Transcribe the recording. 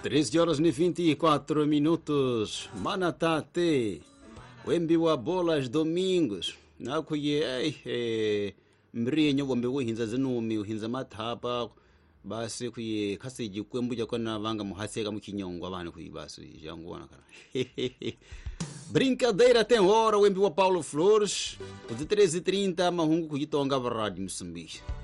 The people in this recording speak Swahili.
13h24. Manatate. Wembi wa bolas domingos. Nakuye mrinyo wombe uhinza zinumi uhinza mathapa basi kuye khasiji kwembuja kona vanga muhaseka mukinyongo abana kuyi basi jangwana kana. Brincadeira tem hora wembi wa Paulo Flores. Os 13h30 mahungu kuyitonga va Rádio Moçambique.